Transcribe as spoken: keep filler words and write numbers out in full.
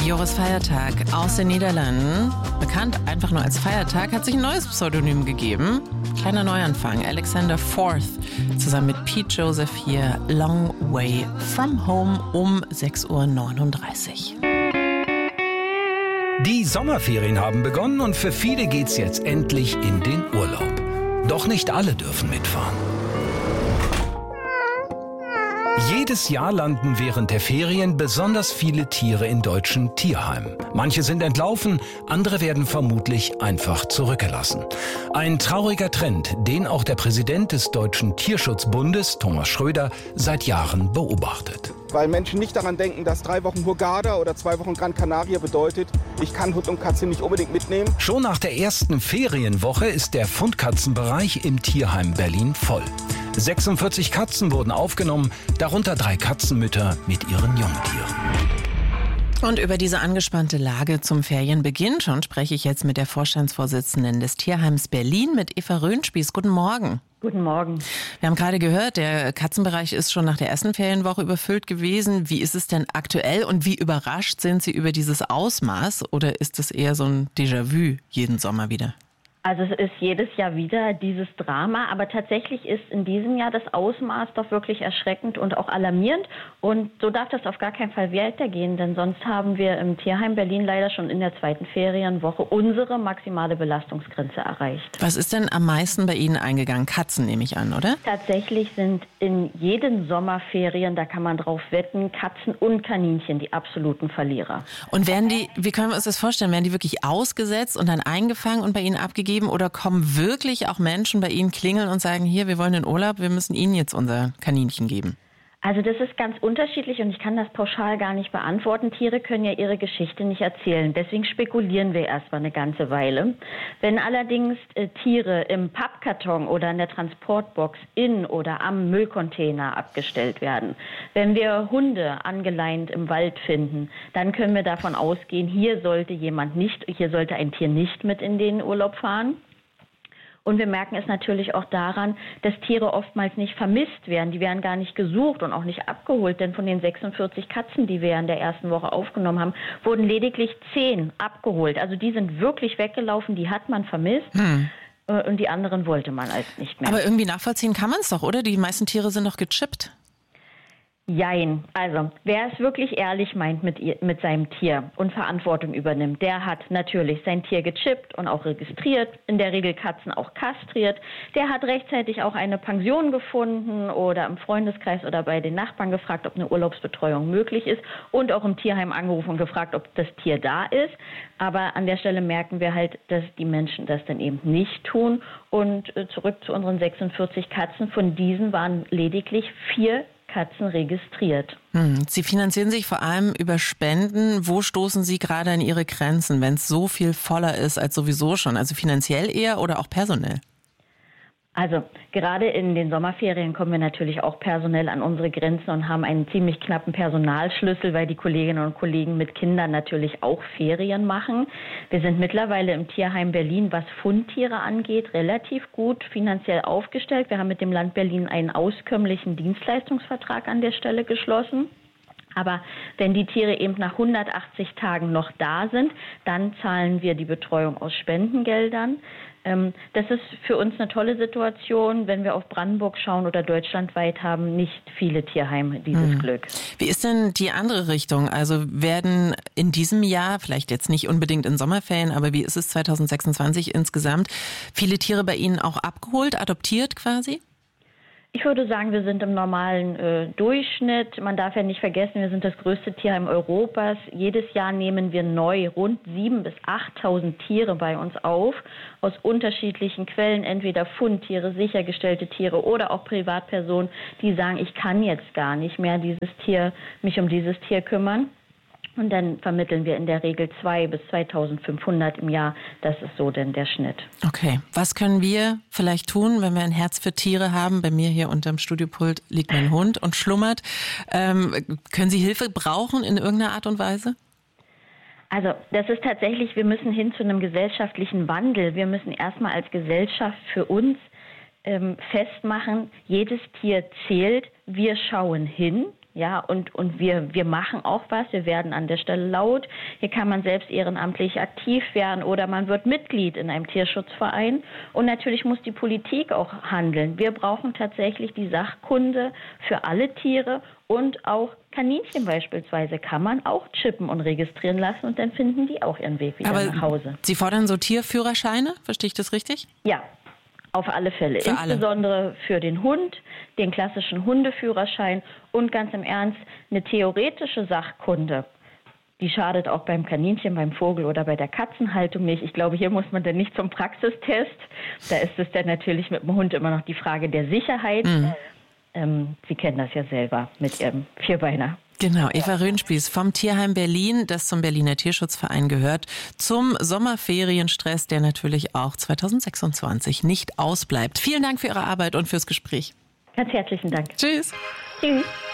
Joris Feiertag aus den Niederlanden, bekannt einfach nur als Feiertag, hat sich ein neues Pseudonym gegeben. Kleiner Neuanfang, Alexander Forth, zusammen mit Pete Joseph hier, Long Way From Home um sechs Uhr neununddreißig. Die Sommerferien haben begonnen und für viele geht's jetzt endlich in den Urlaub. Doch nicht alle dürfen mitfahren. Jedes Jahr landen während der Ferien besonders viele Tiere in deutschen Tierheimen. Manche sind entlaufen, andere werden vermutlich einfach zurückgelassen. Ein trauriger Trend, den auch der Präsident des Deutschen Tierschutzbundes, Thomas Schröder, seit Jahren beobachtet. Weil Menschen nicht daran denken, dass drei Wochen Hurghada oder zwei Wochen Gran Canaria bedeutet, ich kann Hund und Katze nicht unbedingt mitnehmen. Schon nach der ersten Ferienwoche ist der Fundkatzenbereich im Tierheim Berlin voll. sechsundvierzig Katzen wurden aufgenommen, darunter drei Katzenmütter mit ihren Jungtieren. Und über diese angespannte Lage zum Ferienbeginn schon spreche ich jetzt mit der Vorstandsvorsitzenden des Tierheims Berlin, mit Eva Röhnspieß. Guten Morgen. Guten Morgen. Wir haben gerade gehört, der Katzenbereich ist schon nach der ersten Ferienwoche überfüllt gewesen. Wie ist es denn aktuell und wie überrascht sind Sie über dieses Ausmaß? Oder ist es eher so ein Déjà-vu jeden Sommer wieder? Also es ist jedes Jahr wieder dieses Drama, aber tatsächlich ist in diesem Jahr das Ausmaß doch wirklich erschreckend und auch alarmierend. Und so darf das auf gar keinen Fall weitergehen, denn sonst haben wir im Tierheim Berlin leider schon in der zweiten Ferienwoche unsere maximale Belastungsgrenze erreicht. Was ist denn am meisten bei Ihnen eingegangen? Katzen nehme ich an, oder? Tatsächlich sind in jeden Sommerferien, da kann man drauf wetten, Katzen und Kaninchen die absoluten Verlierer. Und werden die, wie können wir uns das vorstellen, werden die wirklich ausgesetzt und dann eingefangen und bei Ihnen abgegeben? Oder kommen wirklich auch Menschen bei Ihnen klingeln und sagen, hier, wir wollen in Urlaub, wir müssen Ihnen jetzt unser Kaninchen geben? Also das ist ganz unterschiedlich und ich kann das pauschal gar nicht beantworten. Tiere können ja ihre Geschichte nicht erzählen. Deswegen spekulieren wir erstmal eine ganze Weile. Wenn allerdings äh, Tiere im Pappkarton oder in der Transportbox in oder am Müllcontainer abgestellt werden, wenn wir Hunde angeleint im Wald finden, dann können wir davon ausgehen, hier sollte jemand nicht, hier sollte ein Tier nicht mit in den Urlaub fahren. Und wir merken es natürlich auch daran, dass Tiere oftmals nicht vermisst werden. Die werden gar nicht gesucht und auch nicht abgeholt. Denn von den sechsundvierzig Katzen, die wir in der ersten Woche aufgenommen haben, wurden lediglich zehn abgeholt. Also die sind wirklich weggelaufen, die hat man vermisst. Hm. Und die anderen wollte man als nicht mehr. Aber irgendwie nachvollziehen kann man es doch, oder? Die meisten Tiere sind doch gechippt. Jein. Also, wer es wirklich ehrlich meint mit, ihr, mit seinem Tier und Verantwortung übernimmt, der hat natürlich sein Tier gechippt und auch registriert, in der Regel Katzen auch kastriert. Der hat rechtzeitig auch eine Pension gefunden oder im Freundeskreis oder bei den Nachbarn gefragt, ob eine Urlaubsbetreuung möglich ist und auch im Tierheim angerufen und gefragt, ob das Tier da ist. Aber an der Stelle merken wir halt, dass die Menschen das dann eben nicht tun. Und äh, zurück zu unseren sechsundvierzig Katzen, von diesen waren lediglich vier Katzen registriert. Hm. Sie finanzieren sich vor allem über Spenden. Wo stoßen Sie gerade an Ihre Grenzen, wenn es so viel voller ist als sowieso schon? Also finanziell eher oder auch personell? Also gerade in den Sommerferien kommen wir natürlich auch personell an unsere Grenzen und haben einen ziemlich knappen Personalschlüssel, weil die Kolleginnen und Kollegen mit Kindern natürlich auch Ferien machen. Wir sind mittlerweile im Tierheim Berlin, was Fundtiere angeht, relativ gut finanziell aufgestellt. Wir haben mit dem Land Berlin einen auskömmlichen Dienstleistungsvertrag an der Stelle geschlossen. Aber wenn die Tiere eben nach hundertachtzig Tagen noch da sind, dann zahlen wir die Betreuung aus Spendengeldern. Das ist für uns eine tolle Situation. Wenn wir auf Brandenburg schauen oder deutschlandweit, haben nicht viele Tierheime dieses hm. Glück. Wie ist denn die andere Richtung? Also werden in diesem Jahr, vielleicht jetzt nicht unbedingt in Sommerferien, aber wie ist es zwanzig sechsundzwanzig insgesamt, viele Tiere bei Ihnen auch abgeholt, adoptiert quasi? Ich würde sagen, wir sind im normalen äh, Durchschnitt. Man darf ja nicht vergessen, wir sind das größte Tierheim Europas. Jedes Jahr nehmen wir neu rund siebentausend bis achttausend Tiere bei uns auf, aus unterschiedlichen Quellen, entweder Fundtiere, sichergestellte Tiere oder auch Privatpersonen, die sagen, ich kann jetzt gar nicht mehr dieses Tier, mich um dieses Tier kümmern. Und dann vermitteln wir in der Regel zwei bis zweitausendfünfhundert im Jahr. Das ist so denn der Schnitt. Okay. Was können wir vielleicht tun, wenn wir ein Herz für Tiere haben? Bei mir hier unterm Studiopult liegt mein Hund und schlummert. Ähm, können Sie Hilfe brauchen in irgendeiner Art und Weise? Also das ist tatsächlich, wir müssen hin zu einem gesellschaftlichen Wandel. Wir müssen erstmal als Gesellschaft für uns ähm, festmachen, jedes Tier zählt. Wir schauen hin. Ja, und, und wir, wir machen auch was. Wir werden an der Stelle laut. Hier kann man selbst ehrenamtlich aktiv werden oder man wird Mitglied in einem Tierschutzverein. Und natürlich muss die Politik auch handeln. Wir brauchen tatsächlich die Sachkunde für alle Tiere und auch Kaninchen beispielsweise kann man auch chippen und registrieren lassen und dann finden die auch ihren Weg wieder Aber nach Hause. Sie fordern so Tierführerscheine? Verstehe ich das richtig? Ja. Auf alle Fälle, für insbesondere alle. für den Hund, den klassischen Hundeführerschein und ganz im Ernst eine theoretische Sachkunde. Die schadet auch beim Kaninchen, beim Vogel oder bei der Katzenhaltung nicht. Ich glaube, hier muss man dann nicht zum Praxistest. Da ist es dann natürlich mit dem Hund immer noch die Frage der Sicherheit. Mhm. Ähm, Sie kennen das ja selber mit Ihrem Vierbeiner. Genau, Eva Röhnspieß vom Tierheim Berlin, das zum Berliner Tierschutzverein gehört, zum Sommerferienstress, der natürlich auch zweitausendsechsundzwanzig nicht ausbleibt. Vielen Dank für Ihre Arbeit und fürs Gespräch. Ganz herzlichen Dank. Tschüss. Tschüss.